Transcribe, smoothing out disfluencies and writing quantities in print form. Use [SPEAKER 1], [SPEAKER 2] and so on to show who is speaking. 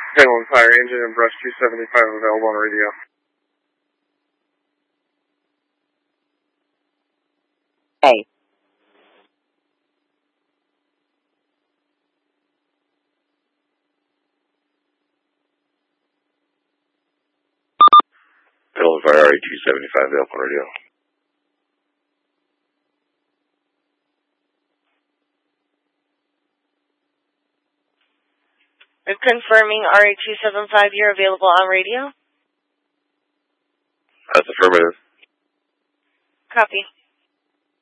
[SPEAKER 1] Halo Fire engine and brush 275 available on radio.
[SPEAKER 2] Hey.
[SPEAKER 3] Halo Fire RA-275 available on radio.
[SPEAKER 4] We're confirming RA-275, you're available on radio?
[SPEAKER 3] That's affirmative.
[SPEAKER 4] Copy.